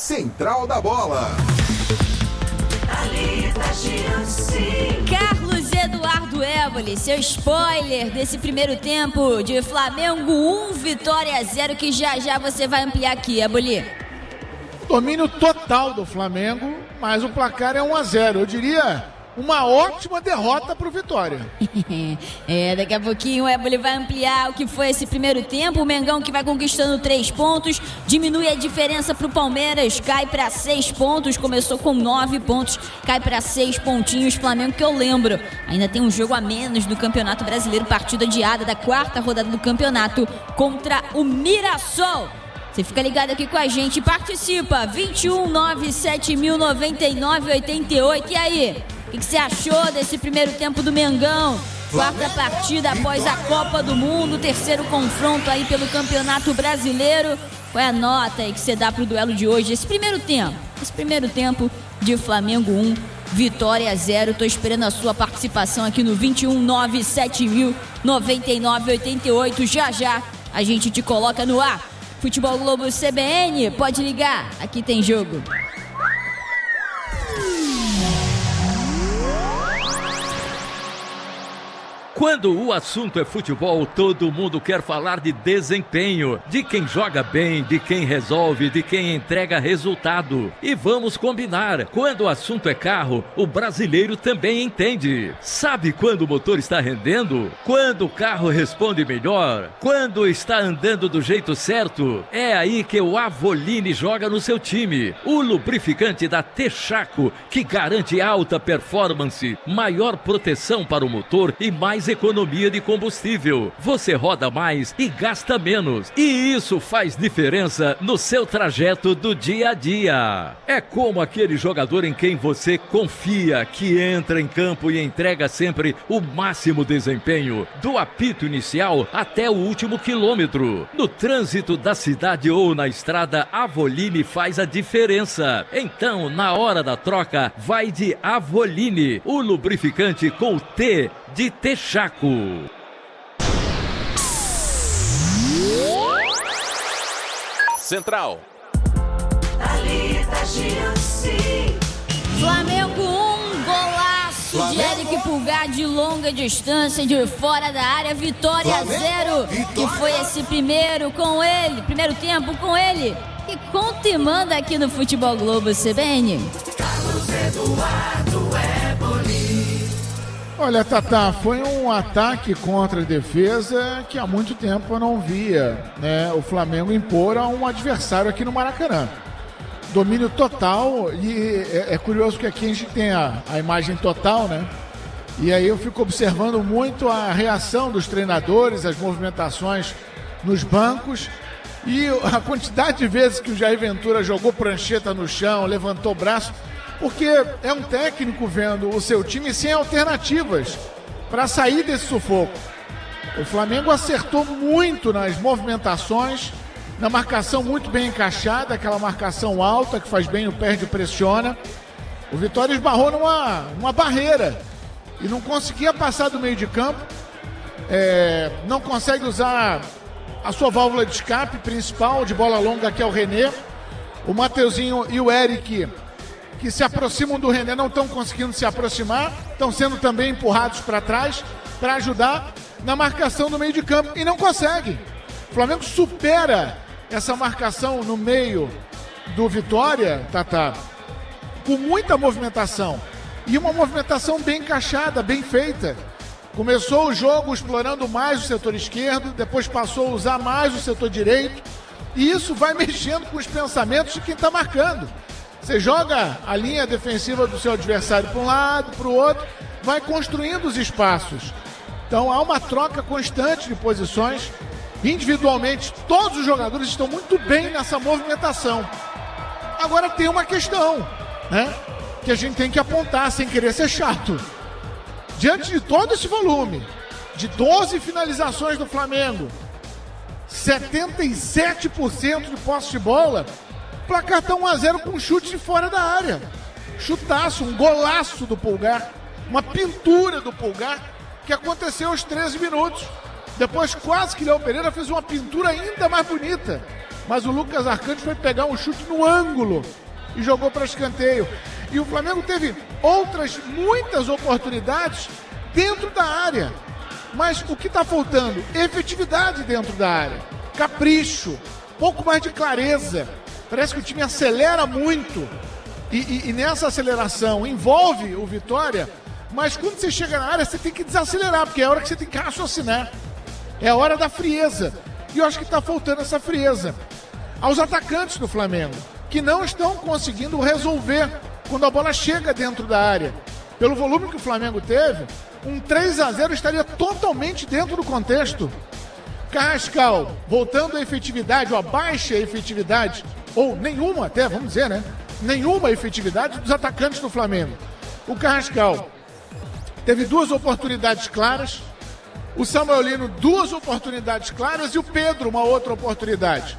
Central da Bola. Carlos Eduardo Évoli, seu spoiler desse primeiro tempo de Flamengo 1, Vitória 0, que já você vai ampliar aqui, Évoli. Domínio total do Flamengo, mas o placar é 1-0. Eu diria uma ótima derrota pro Vitória. Daqui a pouquinho o Évoli vai ampliar o que foi esse primeiro tempo. O Mengão, que vai conquistando 3 pontos, diminui a diferença pro Palmeiras, cai para 6 pontos, começou com 9 pontos, cai para 6 pontinhos. Flamengo, que eu lembro, ainda tem um jogo a menos do Campeonato Brasileiro, partida adiada da 4ª rodada do campeonato contra o Mirassol. Você fica ligado aqui com a gente, participa, 21-97000-9988. E aí, o que você achou desse primeiro tempo do Mengão? 4ª partida após a Copa do Mundo, 3º confronto aí pelo Campeonato Brasileiro. Qual é a nota aí que você dá pro duelo de hoje? Esse primeiro tempo de Flamengo 1, Vitória 0. Tô esperando a sua participação aqui no 21-97000-9988. Já a gente te coloca no ar. Futebol Globo CBN, pode ligar, aqui tem jogo. Quando o assunto é futebol, todo mundo quer falar de desempenho, de quem joga bem, de quem resolve, de quem entrega resultado. E vamos combinar, quando o assunto é carro, o brasileiro também entende. Sabe quando o motor está rendendo? Quando o carro responde melhor? Quando está andando do jeito certo? É aí que o Avoline joga no seu time. O lubrificante da Texaco, que garante alta performance, maior proteção para o motor e mais economia de combustível. Você roda mais e gasta menos. E isso faz diferença no seu trajeto do dia a dia. É como aquele jogador em quem você confia, que entra em campo e entrega sempre o máximo desempenho, do apito inicial até o último quilômetro. No trânsito da cidade ou na estrada, Avoline faz a diferença. Então, na hora da troca, vai de Avoline, o lubrificante com o T de Texaco. Central. Flamengo 1, golaço de Eric Pulgar de longa distância, de fora da área. Vitória 0, que foi esse primeiro tempo com ele. E conta e manda aqui no Futebol Globo CBN. Carlos Eduardo Évoli. Olha, Tatá, foi um ataque contra a defesa que há muito tempo eu não via, né, o Flamengo impor a um adversário aqui no Maracanã. Domínio total, e é curioso que aqui a gente tem a imagem total, né? E aí eu fico observando muito a reação dos treinadores, as movimentações nos bancos e a quantidade de vezes que o Jair Ventura jogou prancheta no chão, levantou o braço. Porque é um técnico vendo o seu time sem alternativas para sair desse sufoco. O Flamengo acertou muito nas movimentações, na marcação muito bem encaixada, aquela marcação alta que faz bem, o perde e pressiona. O Vitória esbarrou numa barreira e não conseguia passar do meio de campo, não consegue usar a sua válvula de escape principal de bola longa, que é o René. O Mateuzinho e o Eric, que se aproximam do René, não estão conseguindo se aproximar, estão sendo também empurrados para trás para ajudar na marcação no meio de campo e não consegue. O Flamengo supera essa marcação no meio do Vitória, Tatá, com muita movimentação e uma movimentação bem encaixada, bem feita. Começou o jogo explorando mais o setor esquerdo, depois passou a usar mais o setor direito e isso vai mexendo com os pensamentos de quem está marcando. Você joga a linha defensiva do seu adversário para um lado, para o outro, vai construindo os espaços. Então há uma troca constante de posições. Individualmente, todos os jogadores estão muito bem nessa movimentação. Agora tem uma questão, né, que a gente tem que apontar sem querer ser chato. Diante de todo esse volume, de 12 finalizações do Flamengo, 77% de posse de bola, o placar tá 1-0 com um chute de fora da área. Chutaço, um golaço do Pulgar, uma pintura do Pulgar que aconteceu aos 13 minutos. Depois quase que Léo Pereira fez uma pintura ainda mais bonita. mas o Lucas Arcanjo foi pegar um chute no ângulo e jogou para escanteio. E o Flamengo teve muitas oportunidades dentro da área. Mas o que está faltando? Efetividade dentro da área. Capricho, pouco mais de clareza. Parece que o time acelera muito. E nessa aceleração envolve o Vitória, mas quando você chega na área, você tem que desacelerar, porque é a hora que você tem que raciocinar. É a hora da frieza. E eu acho que está faltando essa frieza. Aos atacantes do Flamengo, que não estão conseguindo resolver quando a bola chega dentro da área. Pelo volume que o Flamengo teve, um 3-0 estaria totalmente dentro do contexto. Carrascal, voltando à efetividade, ou à baixa efetividade, ou nenhuma até, vamos dizer, né? Nenhuma efetividade dos atacantes do Flamengo. O Carrascal teve 2 oportunidades claras, o Samuelino 2 oportunidades claras e o Pedro uma outra oportunidade.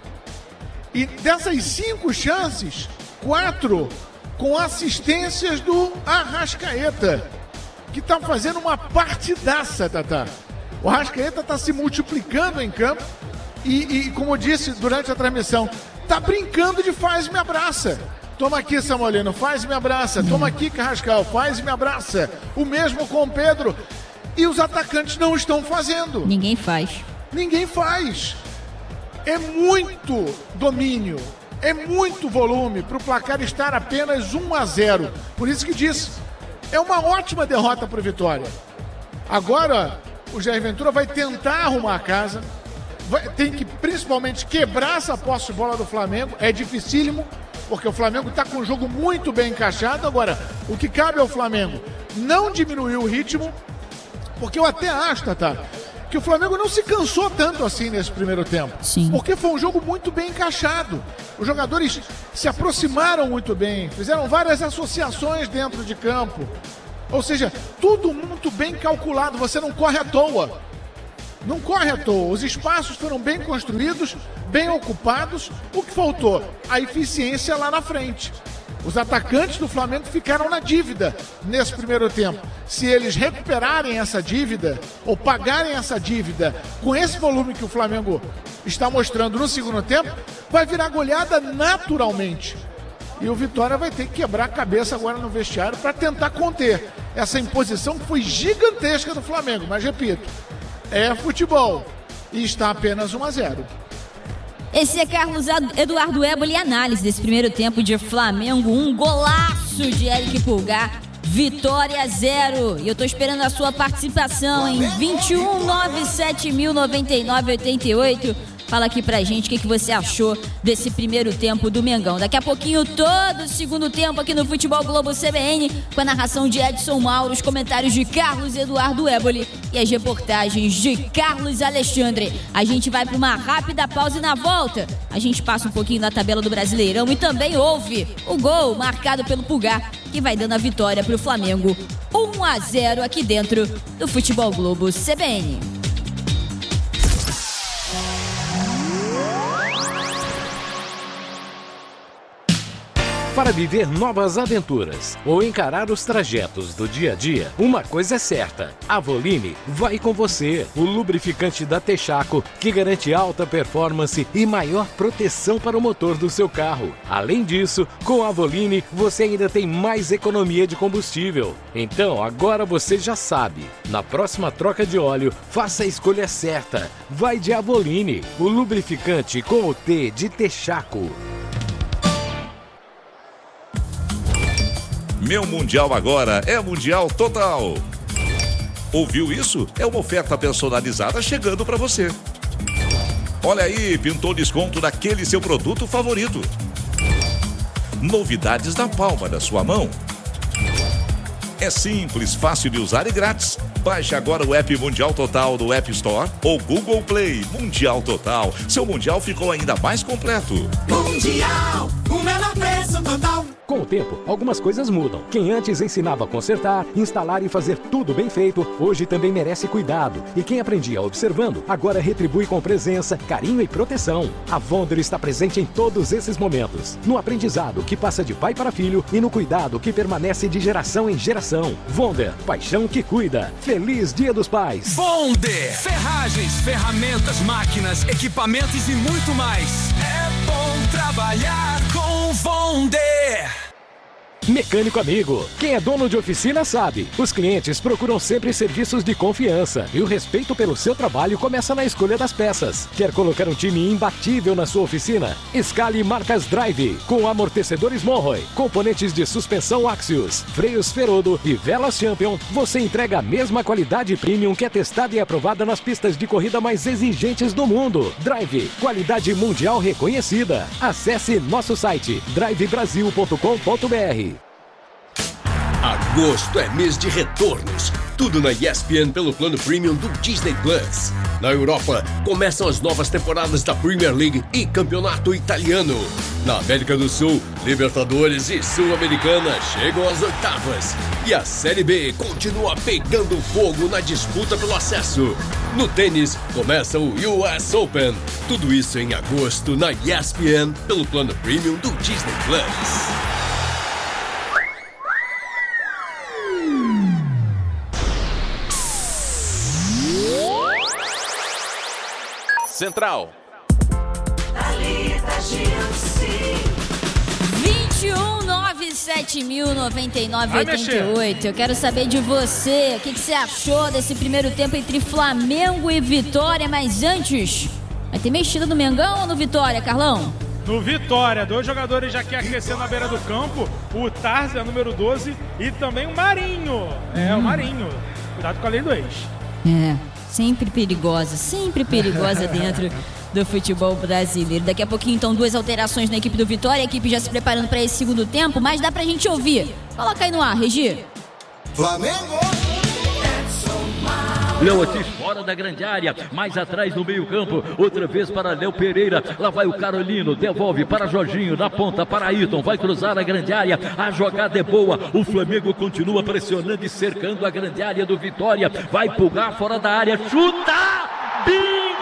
E dessas 5 chances, 4 com assistências do Arrascaeta, que está fazendo uma partidaça, Tatá. O Arrascaeta está se multiplicando em campo e, como eu disse durante a transmissão, está brincando de faz e me abraça. Toma aqui, Samuelino, faz e me abraça. Toma aqui, Carrascal, faz e me abraça. O mesmo com o Pedro. E os atacantes não estão fazendo. Ninguém faz. Ninguém faz. É muito domínio, é muito volume para o placar estar apenas 1-0. Por isso que disse, é uma ótima derrota para o Vitória. Agora, o Jair Ventura vai tentar arrumar a casa, tem que principalmente quebrar essa posse de bola do Flamengo, é dificílimo, porque o Flamengo está com o jogo muito bem encaixado. Agora, o que cabe ao Flamengo, não diminuir o ritmo, porque eu até acho, Tatá, que o Flamengo não se cansou tanto assim nesse primeiro tempo. Sim. Porque foi um jogo muito bem encaixado. Os jogadores se aproximaram muito bem, fizeram várias associações dentro de campo. Ou seja, tudo muito bem calculado, você não corre à toa. Não corre à toa, os espaços foram bem construídos, bem ocupados. O que faltou? A eficiência lá na frente. Os atacantes do Flamengo ficaram na dívida nesse primeiro tempo. Se eles recuperarem essa dívida, ou pagarem essa dívida com esse volume que o Flamengo está mostrando no segundo tempo, vai virar goleada naturalmente. E o Vitória vai ter que quebrar a cabeça agora no vestiário para tentar conter essa imposição que foi gigantesca do Flamengo. Mas repito, é futebol e está apenas 1-0. Esse é Carlos Eduardo Éboli, análise desse primeiro tempo de Flamengo. Um golaço de Eric Pulgar. Vitória 0. E eu tô esperando a sua participação em 2197.099.88. Fala aqui pra gente o que você achou desse primeiro tempo do Mengão. Daqui a pouquinho, todo o segundo tempo aqui no Futebol Globo CBN, com a narração de Edson Mauro, os comentários de Carlos Eduardo Éboli e as reportagens de Carlos Alexandre. A gente vai pra uma rápida pausa e na volta a gente passa um pouquinho na tabela do Brasileirão e também ouve o gol marcado pelo Pulgar, que vai dando a vitória pro Flamengo. 1-0 aqui dentro do Futebol Globo CBN. Para viver novas aventuras ou encarar os trajetos do dia a dia, uma coisa é certa: a Avoline vai com você. O lubrificante da Texaco, que garante alta performance e maior proteção para o motor do seu carro. Além disso, com a Avoline você ainda tem mais economia de combustível. Então agora você já sabe, na próxima troca de óleo, faça a escolha certa. Vai de Avoline, o lubrificante com o T de Texaco. Meu Mundial agora é Mundial Total. Ouviu isso? É uma oferta personalizada chegando para você. Olha aí, pintou desconto daquele seu produto favorito. Novidades na palma da sua mão. É simples, fácil de usar e grátis. Baixe agora o app Mundial Total do App Store ou Google Play. Mundial Total. Seu Mundial ficou ainda mais completo. Mundial, o menor preço total. Com o tempo, algumas coisas mudam. Quem antes ensinava a consertar, instalar e fazer tudo bem feito, hoje também merece cuidado. E quem aprendia observando, agora retribui com presença, carinho e proteção. A Vonder está presente em todos esses momentos. No aprendizado que passa de pai para filho e no cuidado que permanece de geração em geração. Vonder, paixão que cuida. Feliz Dia dos Pais. Vonder, ferragens, ferramentas, máquinas, equipamentos e muito mais. É bom trabalhar com Vonder. Mecânico amigo, quem é dono de oficina sabe. Os clientes procuram sempre serviços de confiança e o respeito pelo seu trabalho começa na escolha das peças. Quer colocar um time imbatível na sua oficina? Escale marcas Drive, com amortecedores Monroy, componentes de suspensão Axios, freios Ferodo e velas Champion. Você entrega a mesma qualidade premium que é testada e aprovada nas pistas de corrida mais exigentes do mundo. Drive, qualidade mundial reconhecida. Acesse nosso site drivebrasil.com.br. Agosto é mês de retornos. Tudo na ESPN pelo plano premium do Disney Plus. Na Europa, começam as novas temporadas da Premier League e Campeonato Italiano. Na América do Sul, Libertadores e Sul-Americana chegam às oitavas. E a Série B continua pegando fogo na disputa pelo acesso. No tênis, começa o US Open. Tudo isso em agosto na ESPN pelo plano premium do Disney Plus. Central. 21-97000-9988. Eu quero saber de você, o que você achou desse primeiro tempo entre Flamengo e Vitória, mas antes, vai ter mexida no Mengão ou no Vitória, Carlão? No Vitória, 2 jogadores já que aquecendo na beira do campo, o Tarzan, número 12, e também o Marinho. O Marinho. Cuidado com a lei do ex. Sempre perigosa dentro do futebol brasileiro. Daqui a pouquinho, então, 2 alterações na equipe do Vitória, a equipe já se preparando para esse segundo tempo, mas dá pra gente ouvir. Coloca aí no ar, Regi. Flamengo! Léo Ortiz fora da grande área, mais atrás no meio campo, outra vez para Léo Pereira, lá vai o Carolino, devolve para Jorginho, na ponta para Ayrton, vai cruzar a grande área, a jogada é boa, o Flamengo continua pressionando e cercando a grande área do Vitória, vai pulgar fora da área, chuta!